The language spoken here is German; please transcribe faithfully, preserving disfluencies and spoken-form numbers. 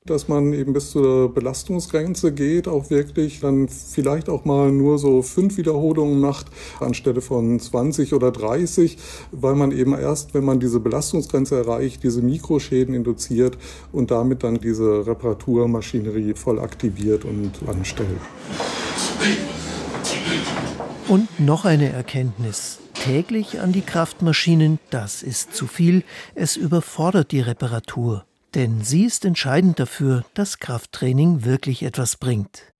dass man eben bis zur Belastungsgrenze geht, auch wirklich dann vielleicht auch mal nur so fünf Wiederholungen macht, anstelle von zwanzig oder dreißig, weil man eben erst, wenn man diese Belastungsgrenze erreicht, diese Mikroschäden induziert und damit dann diese Reparaturmaschinerie voll aktiviert und anstellt. Und noch eine Erkenntnis. Täglich an die Kraftmaschinen, das ist zu viel. Es überfordert die Reparatur. Denn sie ist entscheidend dafür, dass Krafttraining wirklich etwas bringt.